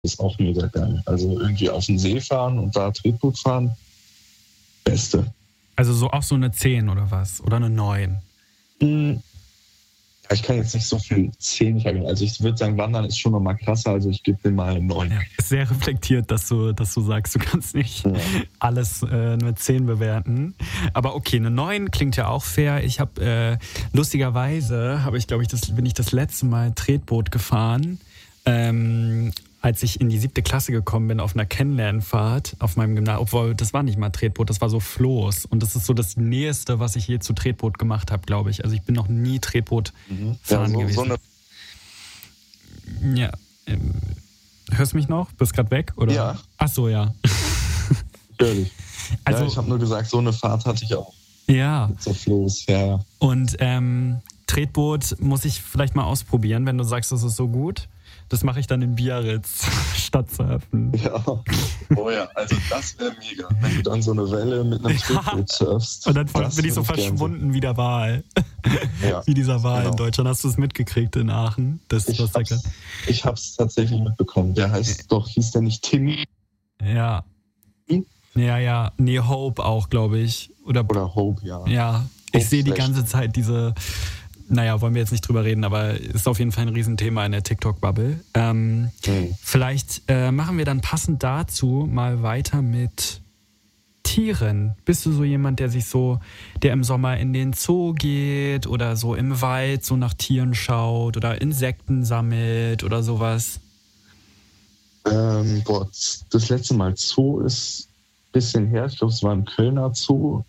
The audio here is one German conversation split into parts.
ist auch mega geil. Also irgendwie auf den See fahren und da Tretboot fahren, Beste. Also so auch so eine 10 oder was? Oder eine 9? Ich kann jetzt nicht so viel 10 sagen. Also ich würde sagen, Wandern ist schon nochmal krasser. Also ich gebe dem mal 9. Ja, ist sehr reflektiert, dass du sagst, du kannst nicht alles mit 10 bewerten. Aber okay, eine 9 klingt ja auch fair. Ich habe, lustigerweise, bin ich das letzte Mal Tretboot gefahren, als ich in die 7. Klasse gekommen bin, auf einer Kennenlernfahrt auf meinem Gymnasium, obwohl das war nicht mal Tretboot, das war so Floß. Und das ist so das Nächste, was ich je zu Tretboot gemacht habe, glaube ich. Also ich bin noch nie Tretboot fahren gewesen. Ja, hörst du mich noch? Bist gerade weg? Oder? Ja. Ach so, ja. Natürlich. Also, ja, ich habe nur gesagt, so eine Fahrt hatte ich auch. Ja. Mit so Floß, ja. Und Tretboot muss ich vielleicht mal ausprobieren, wenn du sagst, das ist so gut. Das mache ich dann in Biarritz, statt surfen. Ja, oh ja, also das wäre mega, wenn du dann so eine Welle mit einem Tretboot surfst. Und dann bin ich so verschwunden wie der Wal. Ja, wie dieser Wal genau. in Deutschland. Hast du es mitgekriegt in Aachen? Ich hab's tatsächlich mitbekommen. Hieß der nicht Timmy? Ja. Ja. Nee, Hope auch, glaube ich. Oder Hope, ja. Ja, ich sehe die ganze Zeit diese... Naja, wollen wir jetzt nicht drüber reden, aber ist auf jeden Fall ein Riesenthema in der TikTok-Bubble. Vielleicht machen wir dann passend dazu mal weiter mit Tieren. Bist du so jemand, der im Sommer in den Zoo geht oder so im Wald so nach Tieren schaut oder Insekten sammelt oder sowas? Das letzte Mal Zoo ist ein bisschen her. Ich glaube, es war im Kölner Zoo.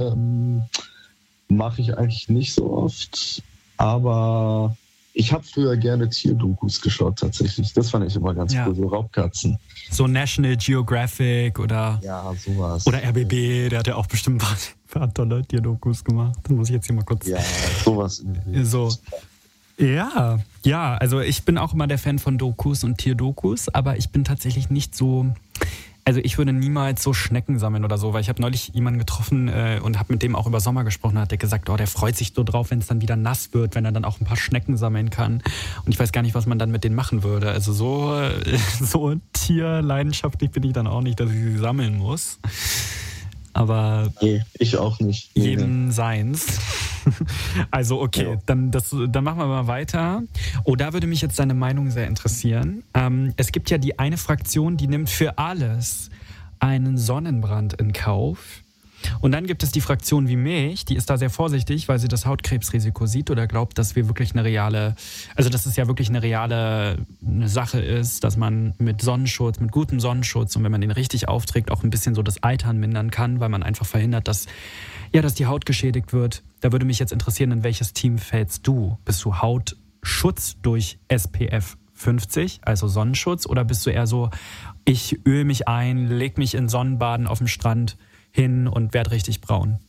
Mache ich eigentlich nicht so oft, aber ich habe früher gerne Tierdokus geschaut tatsächlich. Das fand ich immer ganz cool, so Raubkatzen. So National Geographic oder sowas. Oder RBB, der hat ja auch bestimmt ein tolle Tierdokus gemacht. Da muss ich jetzt hier mal kurz... Ja, sowas. So. Ja, also ich bin auch immer der Fan von Dokus und Tierdokus, aber ich bin tatsächlich nicht so... Also ich würde niemals so Schnecken sammeln oder so, weil ich habe neulich jemanden getroffen und habe mit dem auch über Sommer gesprochen, hat der gesagt, der freut sich so drauf, wenn es dann wieder nass wird, wenn er dann auch ein paar Schnecken sammeln kann. Und ich weiß gar nicht, was man dann mit denen machen würde. Also so tierleidenschaftlich bin ich dann auch nicht, dass ich sie sammeln muss. Aber nee, ich auch nicht. Jedem seins. Also okay, ja. dann machen wir mal weiter. Oh, da würde mich jetzt deine Meinung sehr interessieren. Es gibt ja die eine Fraktion, die nimmt für alles einen Sonnenbrand in Kauf. Und dann gibt es die Fraktion wie mich, die ist da sehr vorsichtig, weil sie das Hautkrebsrisiko sieht oder glaubt, dass wir wirklich dass es ja wirklich eine reale Sache ist, dass man mit Sonnenschutz, mit gutem Sonnenschutz und wenn man den richtig aufträgt, auch ein bisschen so das Altern mindern kann, weil man einfach verhindert, dass die Haut geschädigt wird. Da würde mich jetzt interessieren, in welches Team fällst du? Bist du Hautschutz durch SPF 50, also Sonnenschutz, oder bist du eher so, ich öle mich ein, leg mich in Sonnenbaden auf dem Strand hin und werde richtig braun?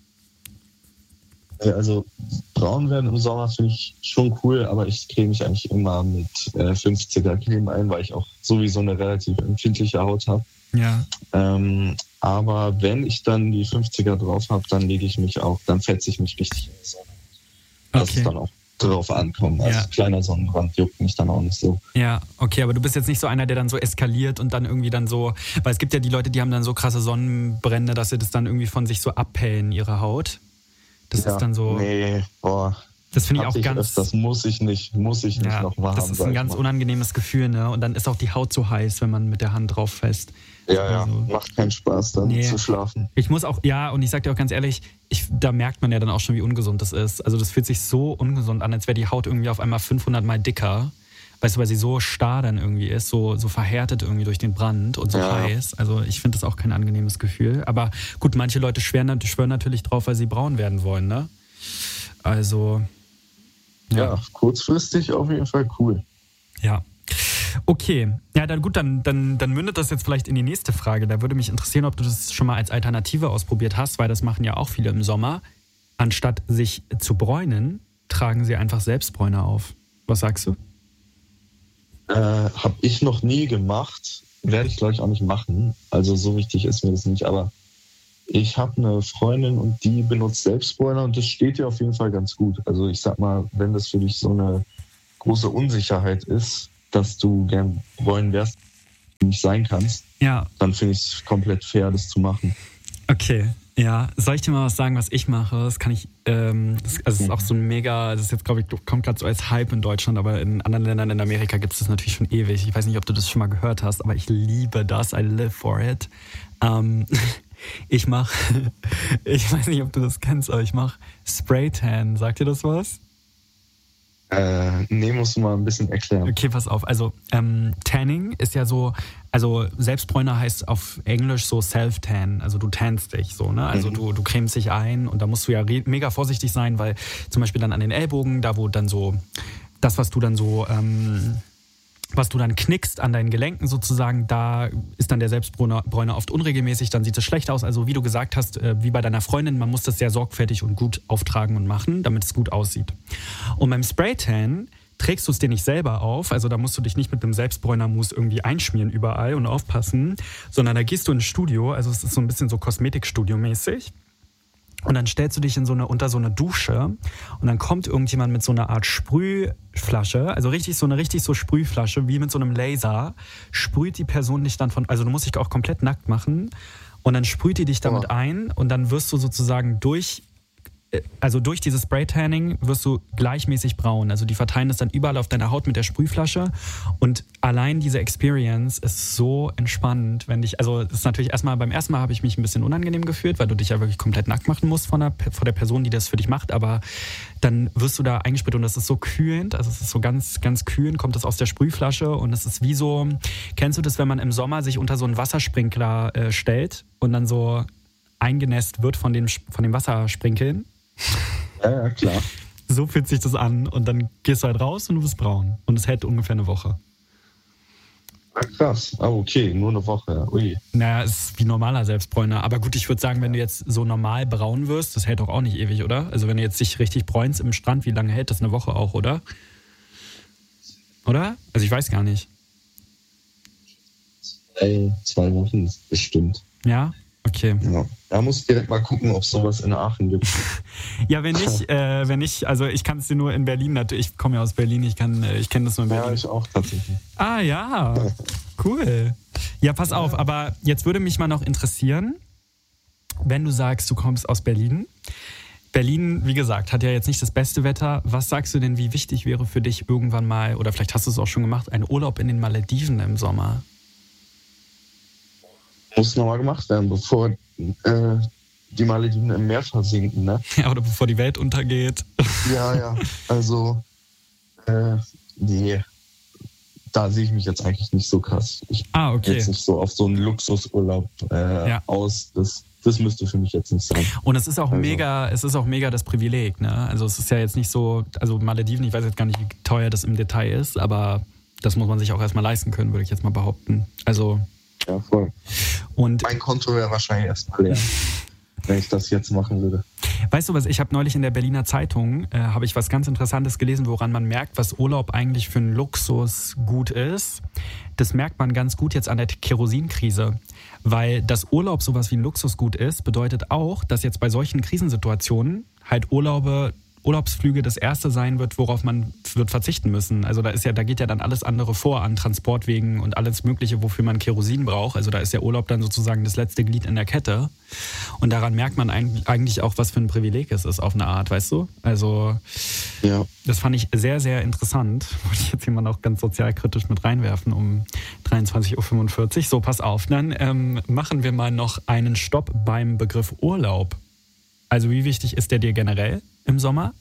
Also braun werden im Sommer finde ich schon cool, aber ich creme mich eigentlich immer mit 50er Creme ein, weil ich auch sowieso eine relativ empfindliche Haut habe. Ja. Aber wenn ich dann die 50er drauf habe, dann fetze ich mich richtig in die Sonne. Das ist dann auch drauf ankommen. Also kleiner Sonnenbrand juckt mich dann auch nicht so. Ja, okay, aber du bist jetzt nicht so einer, der dann so eskaliert und dann irgendwie dann so, weil es gibt ja die Leute, die haben dann so krasse Sonnenbrände, dass sie das dann irgendwie von sich so abhellen, ihre Haut. Das ist dann so... Nee, das finde ich auch ganz... Das muss ich nicht noch machen. Das ist ein ganz unangenehmes Gefühl, ne? Und dann ist auch die Haut so heiß, wenn man mit der Hand drauf fässt. Ja, macht keinen Spaß dann zu schlafen. Ich muss auch, und ich sag dir auch ganz ehrlich, da merkt man ja dann auch schon, wie ungesund das ist. Also das fühlt sich so ungesund an, als wäre die Haut irgendwie auf einmal 500 Mal dicker. Weißt du, weil sie so starr dann irgendwie ist, so verhärtet irgendwie durch den Brand und so heiß. Also ich finde das auch kein angenehmes Gefühl. Aber gut, manche Leute schwören natürlich drauf, weil sie braun werden wollen, ne? Also... Ja, kurzfristig auf jeden Fall cool. Ja. Okay, ja, dann mündet das jetzt vielleicht in die nächste Frage. Da würde mich interessieren, ob du das schon mal als Alternative ausprobiert hast, weil das machen ja auch viele im Sommer. Anstatt sich zu bräunen, tragen sie einfach selbst Bräune auf. Was sagst du? Habe ich noch nie gemacht. Werde ich, glaube ich, auch nicht machen. Also so wichtig ist mir das nicht. Aber ich habe eine Freundin und die benutzt Selbstbräuner und das steht ihr auf jeden Fall ganz gut. Also ich sag mal, wenn das für dich so eine große Unsicherheit ist, dass du gern bräunen wärst, nicht sein kannst, dann finde ich es komplett fair, das zu machen. Okay, ja. Soll ich dir mal was sagen, was ich mache? Das kann ich, das ist auch so ein mega, das ist jetzt, glaube ich, kommt gerade so als Hype in Deutschland, aber in anderen Ländern in Amerika gibt es das natürlich schon ewig. Ich weiß nicht, ob du das schon mal gehört hast, aber ich liebe das. I live for it. Ich weiß nicht, ob du das kennst, aber ich mache Spray-Tan. Sagt dir das was? Nee, musst du mal ein bisschen erklären. Okay, pass auf. Also Tanning ist ja so, also Selbstbräuner heißt auf Englisch so Self-Tan. Also du tannst dich so, ne? Also du cremst dich ein und da musst du ja mega vorsichtig sein, weil zum Beispiel dann an den Ellbogen, da wo dann so, das was du dann so, was du dann knickst an deinen Gelenken sozusagen, da ist dann der Selbstbräuner oft unregelmäßig, dann sieht es schlecht aus. Also wie du gesagt hast, wie bei deiner Freundin, man muss das sehr sorgfältig und gut auftragen und machen, damit es gut aussieht. Und beim Spray-Tan trägst du es dir nicht selber auf, also da musst du dich nicht mit einem Selbstbräunermousse irgendwie einschmieren überall und aufpassen, sondern da gehst du ins Studio, also es ist so ein bisschen so Kosmetikstudio-mäßig. Und dann stellst du dich unter so eine Dusche und dann kommt irgendjemand mit so einer Art Sprühflasche, also richtig so Sprühflasche, wie mit so einem Laser, sprüht die Person dich dann also du musst dich auch komplett nackt machen und dann sprüht die dich damit ein und dann wirst du sozusagen durch dieses Spray-Tanning wirst du gleichmäßig braun. Also die verteilen es dann überall auf deiner Haut mit der Sprühflasche. Und allein diese Experience ist so entspannend, also es ist natürlich beim ersten Mal habe ich mich ein bisschen unangenehm gefühlt, weil du dich ja wirklich komplett nackt machen musst vor der Person, die das für dich macht. Aber dann wirst du da eingesprüht und das ist so kühlend. Also es ist so ganz, ganz kühlend, kommt das aus der Sprühflasche und es ist wie so, kennst du das, wenn man im Sommer sich unter so einen Wassersprinkler stellt und dann so eingenässt wird von dem Wassersprinkeln? Ja, klar. So fühlt sich das an und dann gehst du halt raus und du bist braun. Und es hält ungefähr eine Woche. Krass. Okay, nur eine Woche. Ui. Naja, es ist wie normaler Selbstbräuner. Aber gut, ich würde sagen, wenn du jetzt so normal braun wirst, das hält doch auch nicht ewig, oder? Also wenn du jetzt dich richtig bräunst im Strand, wie lange hält das? Eine Woche auch, oder? Oder? Also ich weiß gar nicht. 2 Wochen bestimmt. Ja? Okay. Ja. Da muss ich direkt mal gucken, ob es sowas in Aachen gibt. Ja, wenn nicht, also ich kann es dir nur in Berlin, ich komme ja aus Berlin, ich kenne das nur in Berlin. Ja, ich auch tatsächlich. Ah ja, cool. Ja, pass auf, aber jetzt würde mich mal noch interessieren, wenn du sagst, du kommst aus Berlin. Berlin, wie gesagt, hat ja jetzt nicht das beste Wetter. Was sagst du denn, wie wichtig wäre für dich irgendwann mal, oder vielleicht hast du es auch schon gemacht, ein Urlaub in den Malediven im Sommer? Muss nochmal gemacht werden, bevor die Malediven im Meer versinken, ne? Ja, oder bevor die Welt untergeht. Ja. Also, nee, da sehe ich mich jetzt eigentlich nicht so krass. Ich okay. Jetzt nicht so auf so einen Luxusurlaub aus. Das müsste für mich jetzt nicht sein. Und es ist auch mega das Privileg, ne? Also es ist ja jetzt nicht so, also Malediven, ich weiß jetzt gar nicht, wie teuer das im Detail ist, aber das muss man sich auch erstmal leisten können, würde ich jetzt mal behaupten. Also ja, voll. Und mein Konto wäre wahrscheinlich erstmal leer, wenn ich das jetzt machen würde. Weißt du was, ich habe neulich in der Berliner Zeitung, habe ich was ganz Interessantes gelesen, woran man merkt, was Urlaub eigentlich für ein Luxusgut ist. Das merkt man ganz gut jetzt an der Kerosinkrise. Weil dass Urlaub sowas wie ein Luxusgut ist, bedeutet auch, dass jetzt bei solchen Krisensituationen halt Urlaubsflüge das erste sein wird, worauf man wird verzichten müssen. Also da geht ja dann alles andere vor an Transportwegen und alles Mögliche, wofür man Kerosin braucht. Also da ist der Urlaub dann sozusagen das letzte Glied in der Kette. Und daran merkt man eigentlich auch, was für ein Privileg es ist auf eine Art, weißt du? Also ja. Das fand ich sehr, sehr interessant. Wollte ich jetzt hier mal noch ganz sozialkritisch mit reinwerfen um 23.45 Uhr. So, pass auf. Dann machen wir mal noch einen Stopp beim Begriff Urlaub. Also wie wichtig ist der dir generell im Sommer?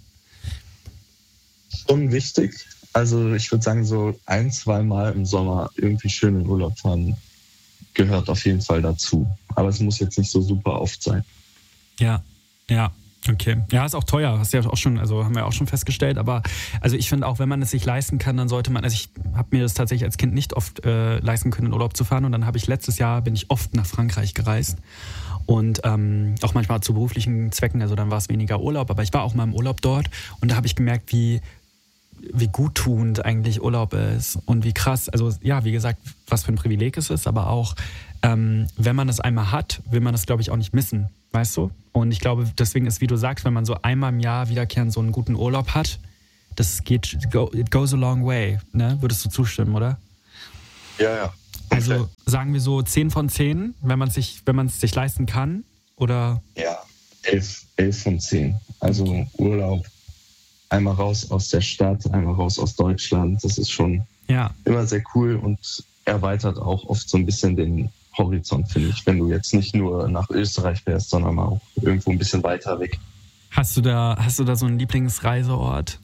Schon wichtig. Also ich würde sagen, so 1-2 Mal im Sommer irgendwie schön in Urlaub fahren gehört auf jeden Fall dazu. Aber es muss jetzt nicht so super oft sein. Ja, okay. Ja, ist auch teuer, hast du ja auch schon, also haben wir auch schon festgestellt. Aber also ich finde auch, wenn man es sich leisten kann, dann sollte man, also ich habe mir das tatsächlich als Kind nicht oft leisten können, in Urlaub zu fahren. Und dann bin ich oft nach Frankreich gereist. Und auch manchmal zu beruflichen Zwecken, also dann war es weniger Urlaub, aber ich war auch mal im Urlaub dort und da habe ich gemerkt, wie guttunend eigentlich Urlaub ist und wie krass, also ja, wie gesagt, was für ein Privileg es ist, aber auch, wenn man es einmal hat, will man es, glaube ich, auch nicht missen, weißt du? Und ich glaube, deswegen ist, wie du sagst, wenn man so einmal im Jahr wiederkehrend so einen guten Urlaub hat, it goes a long way, ne? Würdest du zustimmen, oder? Ja. Also sagen wir so 10 von 10, wenn man es sich leisten kann, oder? Ja, 11 von 10. Also Urlaub, einmal raus aus der Stadt, einmal raus aus Deutschland. Das ist schon immer sehr cool und erweitert auch oft so ein bisschen den Horizont, finde ich, wenn du jetzt nicht nur nach Österreich fährst, sondern mal auch irgendwo ein bisschen weiter weg. Hast du da so einen Lieblingsreiseort?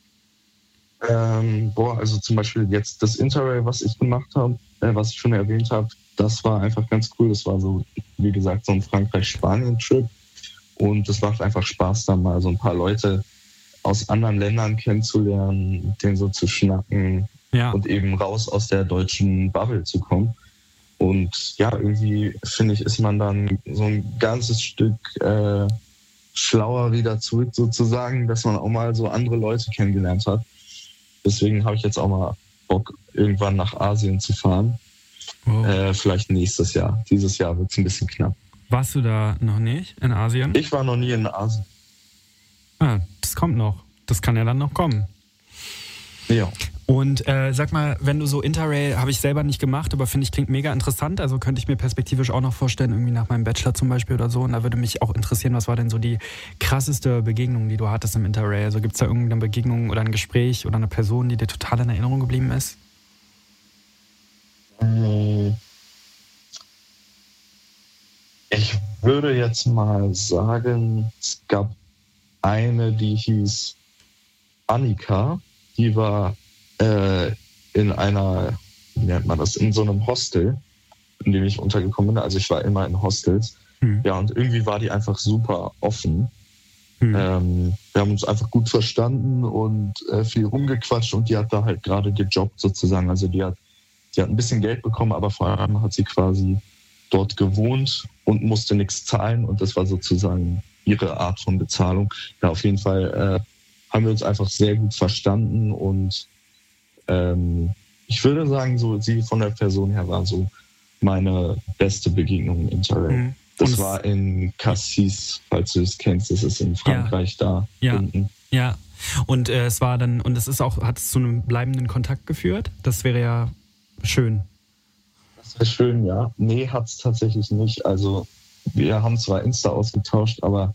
Also zum Beispiel jetzt das Interrail, was ich gemacht habe, was ich schon erwähnt habe, das war einfach ganz cool. Das war so, wie gesagt, so ein Frankreich-Spanien-Trip. Und es macht einfach Spaß, da mal so ein paar Leute aus anderen Ländern kennenzulernen, mit denen so zu schnacken und eben raus aus der deutschen Bubble zu kommen. Und ja, irgendwie, finde ich, ist man dann so ein ganzes Stück schlauer wieder zurück sozusagen, dass man auch mal so andere Leute kennengelernt hat. Deswegen habe ich jetzt auch mal Bock, irgendwann nach Asien zu fahren. Oh. Vielleicht nächstes Jahr. Dieses Jahr wird es ein bisschen knapp. Warst du da noch nicht in Asien? Ich war noch nie in Asien. Das kommt noch. Das kann ja dann noch kommen. Ja. Und sag mal, wenn du so Interrail, habe ich selber nicht gemacht, aber finde ich, klingt mega interessant. Also könnte ich mir perspektivisch auch noch vorstellen, irgendwie nach meinem Bachelor zum Beispiel oder so. Und da würde mich auch interessieren, was war denn so die krasseste Begegnung, die du hattest im Interrail? Also gibt es da irgendeine Begegnung oder ein Gespräch oder eine Person, die dir total in Erinnerung geblieben ist? Ich würde jetzt mal sagen, es gab eine, die hieß Annika, die war in einer, wie nennt man das, in so einem Hostel, in dem ich untergekommen bin. Also ich war immer in Hostels. Ja, und irgendwie war die einfach super offen. Wir haben uns einfach gut verstanden und viel rumgequatscht und die hat da halt gerade gejobbt sozusagen. Also die hat ein bisschen Geld bekommen, aber vor allem hat sie quasi dort gewohnt und musste nichts zahlen und das war sozusagen ihre Art von Bezahlung. Ja, auf jeden Fall haben wir uns einfach sehr gut verstanden und ich würde sagen, so sie von der Person her war so meine beste Begegnung im Interrail. Das war in Cassis, falls du es kennst, das ist in Frankreich da unten. Ja, und es war dann, und es ist auch, hat es zu einem bleibenden Kontakt geführt? Das wäre ja schön. Das wäre schön, ja. Nee, hat es tatsächlich nicht. Also wir haben zwar Insta ausgetauscht, aber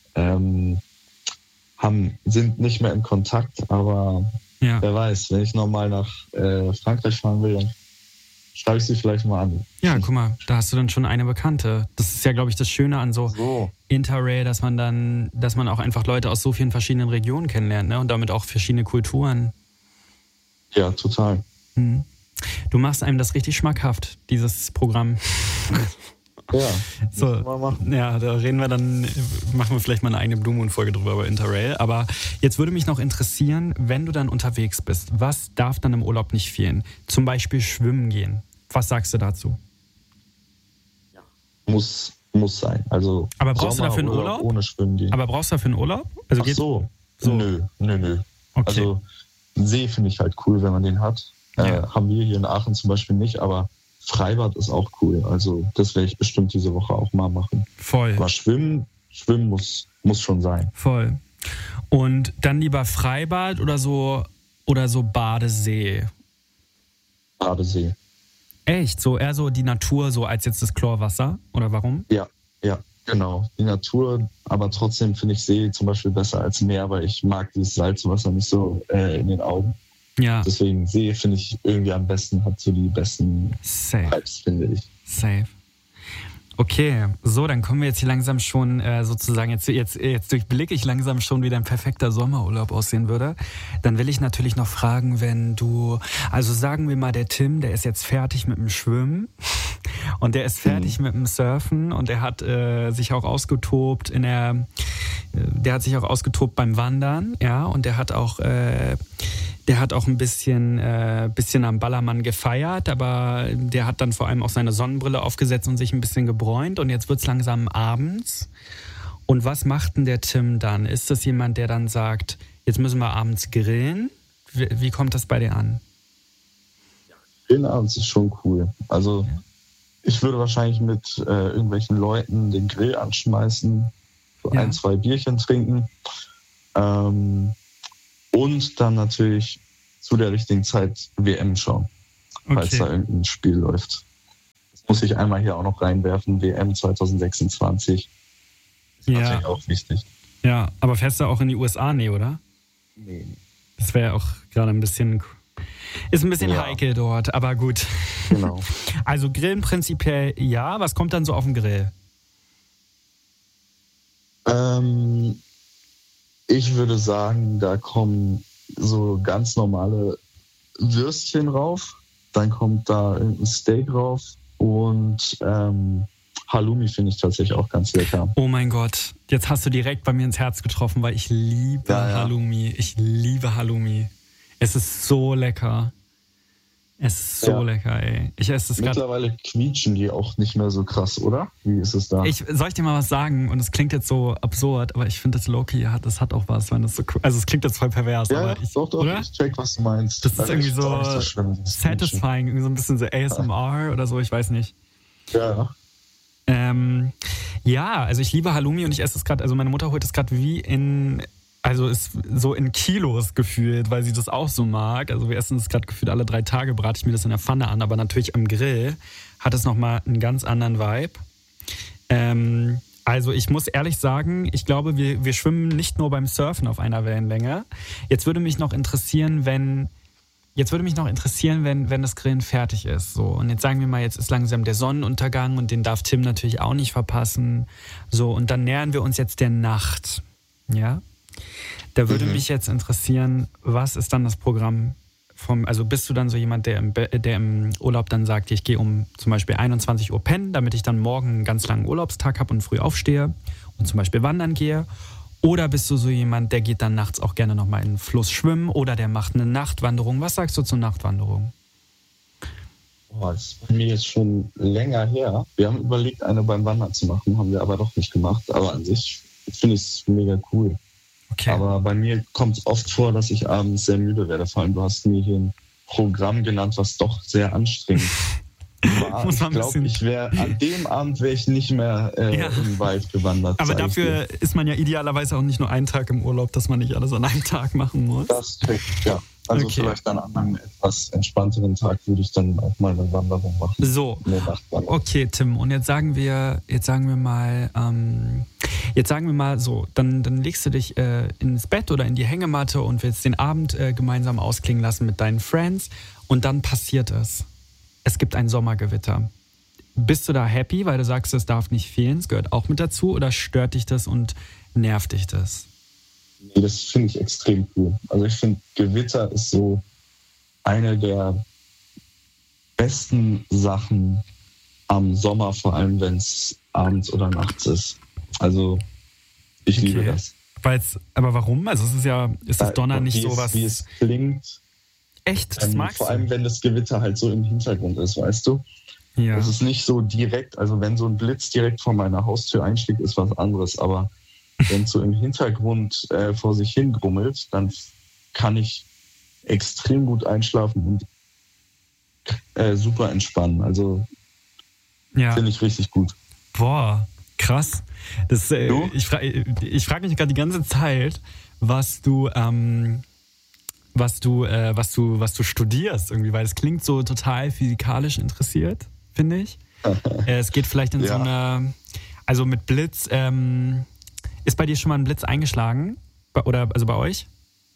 sind nicht mehr in Kontakt, aber wer weiß, wenn ich nochmal nach Frankreich fahren will, dann schreibe ich sie vielleicht mal an. Ja, guck mal, da hast du dann schon eine Bekannte. Das ist ja, glaube ich, das Schöne an so Interrail, dass man auch einfach Leute aus so vielen verschiedenen Regionen kennenlernt, ne? Und damit auch verschiedene Kulturen. Ja, total. Du machst einem das richtig schmackhaft, dieses Programm. Ja, so, mal machen. Ja, da machen wir vielleicht mal eine eigene Blue Moon-Folge drüber über Interrail. Aber jetzt würde mich noch interessieren, wenn du dann unterwegs bist, was darf dann im Urlaub nicht fehlen? Zum Beispiel schwimmen gehen. Was sagst du dazu? Ja, muss sein. Also aber brauchst du dafür einen Urlaub? Ohne Schwimmen gehen. Aber brauchst du dafür einen Urlaub? Also ach so. Nö. Okay. Also einen See finde ich halt cool, wenn man den hat. Haben wir hier in Aachen zum Beispiel nicht, aber Freibad ist auch cool. Also das werde ich bestimmt diese Woche auch mal machen. Voll. Aber Schwimmen muss schon sein. Voll. Und dann lieber Freibad oder so Badesee? Badesee. Echt? So eher so die Natur so als jetzt das Chlorwasser? Oder warum? Ja, genau. Die Natur, aber trotzdem finde ich See zum Beispiel besser als Meer, weil ich mag dieses Salzwasser nicht so in den Augen. Ja. Deswegen See finde ich irgendwie am besten, hat so die besten Vibes, finde ich. Safe. Okay, so, dann kommen wir jetzt hier langsam schon sozusagen, jetzt durchblicke ich langsam schon, wie dein perfekter Sommerurlaub aussehen würde. Dann will ich natürlich noch fragen, also sagen wir mal, der Tim, der ist jetzt fertig mit dem Schwimmen und der ist fertig mit dem Surfen und der hat sich auch ausgetobt beim Wandern, ja, und der hat auch ein bisschen am Ballermann gefeiert, aber der hat dann vor allem auch seine Sonnenbrille aufgesetzt und sich ein bisschen gebräunt und jetzt wird's langsam abends. Und was macht denn der Tim dann? Ist das jemand, der dann sagt, jetzt müssen wir abends grillen? Wie kommt das bei dir an? Grillen abends ist schon cool. Also ich würde wahrscheinlich mit irgendwelchen Leuten den Grill anschmeißen, so 1-2 Bierchen trinken. Und dann natürlich zu der richtigen Zeit WM schauen. falls da irgendein Spiel läuft. Das muss ich einmal hier auch noch reinwerfen, WM 2026. Das ist natürlich auch wichtig. Ja, aber fährst du auch in die USA? Nee, oder? Nee. Das wäre ja auch gerade ein bisschen heikel dort, aber gut. Genau. Also Grillen prinzipiell ja. Was kommt dann so auf den Grill? Ich würde sagen, da kommen so ganz normale Würstchen rauf. Dann kommt da ein Steak rauf. Und Halloumi finde ich tatsächlich auch ganz lecker. Oh mein Gott, jetzt hast du direkt bei mir ins Herz getroffen, weil ich liebe Halloumi. Ich liebe Halloumi. Es ist so lecker. Es ist so lecker, ey. Ich esse es gerade. Mittlerweile quietschen die auch nicht mehr so krass, oder? Wie ist es da? Soll ich dir mal was sagen? Und es klingt jetzt so absurd, aber ich finde, das Loki das hat auch was, wenn das so cool. Also es klingt jetzt voll pervers, ja, aber doch, oder? Ich check, was du meinst. Das ist irgendwie so satisfying, irgendwie so ein bisschen so ASMR oder so, ich weiß nicht. Ja. Ja, also ich liebe Halloumi und ich esse es gerade, also meine Mutter holt es gerade ist so in Kilos gefühlt, weil sie das auch so mag. Also wir essen es gerade gefühlt alle 3 Tage, brate ich mir das in der Pfanne an, aber natürlich am Grill hat es nochmal einen ganz anderen Vibe. Also ich muss ehrlich sagen, ich glaube, wir schwimmen nicht nur beim Surfen auf einer Wellenlänge. Jetzt würde mich noch interessieren, wenn das Grillen fertig ist. So. Und jetzt sagen wir mal, jetzt ist langsam der Sonnenuntergang und den darf Tim natürlich auch nicht verpassen. So, und dann nähern wir uns jetzt der Nacht. Ja? Da würde mich jetzt interessieren, was ist dann das Programm also bist du dann so jemand, der im Urlaub dann sagt, ich gehe um zum Beispiel 21 Uhr pennen, damit ich dann morgen einen ganz langen Urlaubstag habe und früh aufstehe und zum Beispiel wandern gehe? Oder bist du so jemand, der geht dann nachts auch gerne nochmal in den Fluss schwimmen oder der macht eine Nachtwanderung? Was sagst du zur Nachtwanderung? Das ist bei mir jetzt schon länger her. Wir haben überlegt, eine beim Wandern zu machen, haben wir aber doch nicht gemacht. Aber an sich finde ich es mega cool. Okay. Aber bei mir kommt es oft vor, dass ich abends sehr müde werde. Vor allem, du hast mir hier ein Programm genannt, was doch sehr anstrengend war. Ich glaube, an dem Abend wäre ich nicht mehr im Wald gewandert. Aber dafür ist man ja idealerweise auch nicht nur einen Tag im Urlaub, dass man nicht alles an einem Tag machen muss. Das kriegt, ja. Also vielleicht dann an einem etwas entspannteren Tag würde ich dann auch mal eine Wanderung machen. So, okay, Tim, und jetzt sagen wir mal so, dann legst du dich ins Bett oder in die Hängematte und willst den Abend gemeinsam ausklingen lassen mit deinen Friends und dann passiert es. Es gibt ein Sommergewitter. Bist du da happy, weil du sagst, es darf nicht fehlen, es gehört auch mit dazu, oder stört dich das und nervt dich das? Nee, das finde ich extrem cool. Also ich finde, Gewitter ist so eine der besten Sachen am Sommer, vor allem wenn es abends oder nachts ist. Also ich liebe das. Aber warum? Also ist das Donner nicht so was... Wie es klingt. Echt? Das magst du? Vor allem, wenn das Gewitter halt so im Hintergrund ist, weißt du? Ja. Das ist nicht so direkt, also wenn so ein Blitz direkt vor meiner Haustür einschlägt, ist was anderes, aber wenn es so im Hintergrund vor sich hin grummelt, dann kann ich extrem gut einschlafen und super entspannen. Also finde ich richtig gut. Boah, krass. Ich frag mich gerade die ganze Zeit, was du studierst irgendwie, weil es klingt so total physikalisch interessiert, finde ich. Es geht vielleicht in so eine, also mit Blitz. Ist bei dir schon mal ein Blitz eingeschlagen? Also bei euch?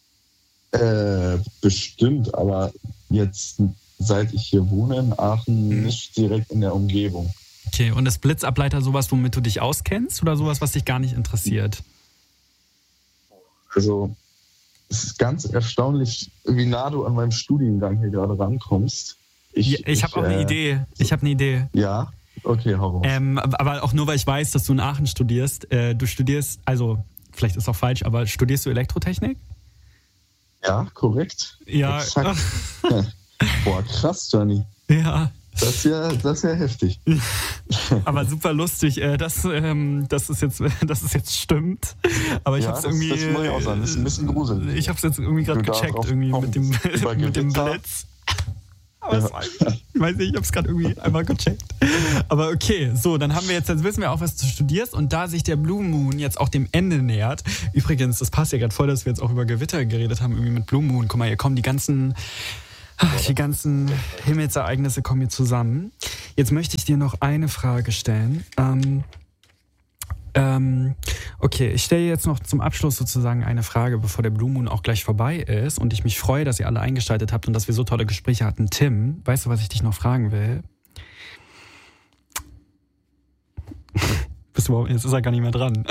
Bestimmt, aber jetzt, seit ich hier wohne in Aachen, nicht direkt in der Umgebung. Okay, und ist Blitzableiter sowas, womit du dich auskennst oder sowas, was dich gar nicht interessiert? Also, es ist ganz erstaunlich, wie nah du an meinem Studiengang hier gerade rankommst. Ich habe auch eine Idee. Ja? Okay, hau raus. Aber auch nur, weil ich weiß, dass du in Aachen studierst. Du studierst, also vielleicht ist auch falsch, aber studierst du Elektrotechnik? Ja, korrekt. Ja. Boah, krass, Johnny. Ja. Das ist ja heftig. Aber super lustig, dass es jetzt stimmt. Aber ich hab's irgendwie. Das muss ich auch sagen, das ist ein bisschen gruselig. Ich hab's jetzt irgendwie gerade gecheckt, irgendwie mit dem Blitz. Aber ich weiß nicht, ich hab's gerade irgendwie einmal gecheckt. Aber okay, so, dann wissen wir auch, was du studierst, und da sich der Blue Moon jetzt auch dem Ende nähert. Übrigens, das passt ja gerade voll, dass wir jetzt auch über Gewitter geredet haben, irgendwie mit Blue Moon. Guck mal, hier kommen die ganzen Die ganzen Himmelsereignisse kommen hier zusammen. Jetzt möchte ich dir noch eine Frage stellen. Okay, ich stelle jetzt noch zum Abschluss sozusagen eine Frage, bevor der Blue Moon auch gleich vorbei ist und ich mich freue, dass ihr alle eingeschaltet habt und dass wir so tolle Gespräche hatten. Tim, weißt du, was ich dich noch fragen will? Jetzt ist er gar nicht mehr dran.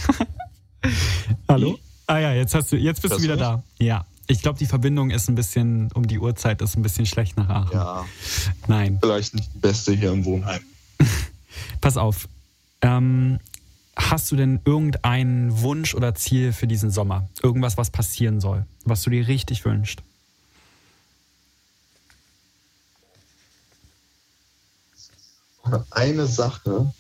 Hallo? Ah ja, jetzt bist du wieder da. Ja. Ich glaube, die Verbindung ist ein bisschen, um die Uhrzeit ist ein bisschen schlecht nach Aachen. Ja. Nein. Vielleicht nicht die beste hier im Wohnheim. Pass auf. Hast du denn irgendeinen Wunsch oder Ziel für diesen Sommer? Irgendwas, was passieren soll, was du dir richtig wünschst? Eine Sache,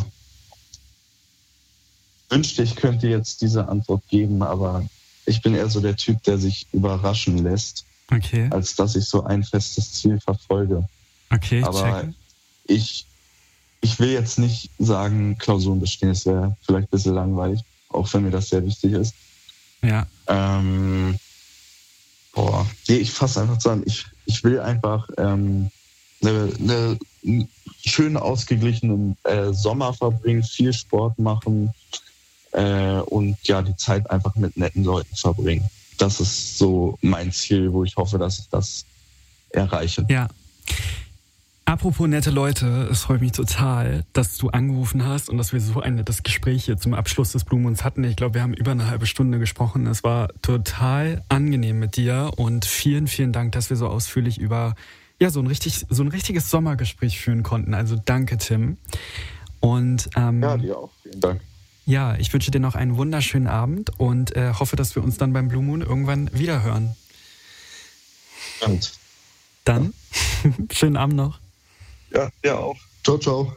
wünschte, ich könnte jetzt diese Antwort geben, aber ich bin eher so der Typ, der sich überraschen lässt, okay, als dass ich so ein festes Ziel verfolge. Okay, ich aber checke. Ich will jetzt nicht sagen, Klausuren bestehen, es wäre vielleicht ein bisschen langweilig, auch wenn mir das sehr wichtig ist. Ja. Ich fasse einfach zusammen, ich will einfach eine schöne, ausgeglichene Sommer verbringen, viel Sport machen und ja, die Zeit einfach mit netten Leuten verbringen. Das ist so mein Ziel, wo ich hoffe, dass ich das erreiche. Ja. Apropos nette Leute, es freut mich total, dass du angerufen hast und dass wir so ein nettes Gespräch hier zum Abschluss des Blue Moons hatten. Ich glaube, wir haben über eine halbe Stunde gesprochen. Es war total angenehm mit dir und vielen, vielen Dank, dass wir so ausführlich über so ein richtiges Sommergespräch führen konnten. Also danke, Tim. Und ja, dir auch. Vielen Dank. Ja, ich wünsche dir noch einen wunderschönen Abend und hoffe, dass wir uns dann beim Blue Moon irgendwann wiederhören. Und dann, schönen Abend noch. Ja, dir auch. Ciao, ciao.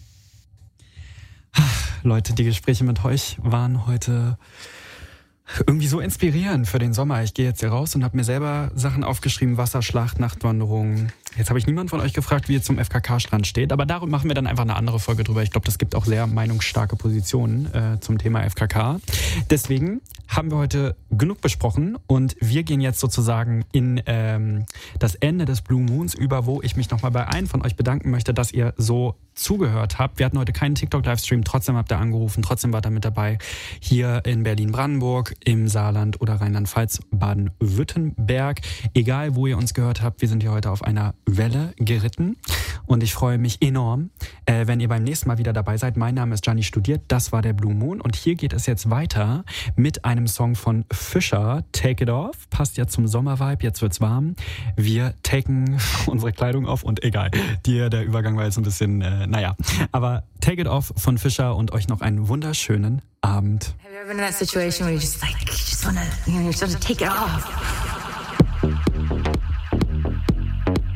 Leute, die Gespräche mit euch waren heute irgendwie so inspirierend für den Sommer. Ich gehe jetzt hier raus und habe mir selber Sachen aufgeschrieben, Wasserschlacht, Nachtwanderung. Jetzt habe ich niemanden von euch gefragt, wie ihr zum FKK-Strand steht, aber darum machen wir dann einfach eine andere Folge drüber. Ich glaube, das gibt auch sehr meinungsstarke Positionen zum Thema FKK. Deswegen haben wir heute genug besprochen und wir gehen jetzt sozusagen in das Ende des Blue Moons über, wo ich mich nochmal bei allen von euch bedanken möchte, dass ihr so zugehört habt. Wir hatten heute keinen TikTok-Livestream, trotzdem habt ihr angerufen, trotzdem wart ihr mit dabei. Hier in Berlin-Brandenburg, im Saarland oder Rheinland-Pfalz, Baden-Württemberg. Egal, wo ihr uns gehört habt, wir sind hier heute auf einer Welle geritten und ich freue mich enorm, wenn ihr beim nächsten Mal wieder dabei seid. Mein Name ist Gianni Studiert, das war der Blue Moon und hier geht es jetzt weiter mit einem Song von Fischer, Take It Off. Passt ja zum Sommervibe, jetzt wird's warm. Wir taken unsere Kleidung auf und egal, der Übergang war jetzt ein bisschen, aber Take It Off von Fischer und euch noch einen wunderschönen Abend. Have you ever been in that situation where you just wanna, you're supposed to take it off?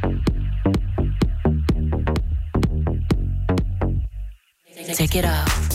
Take it off.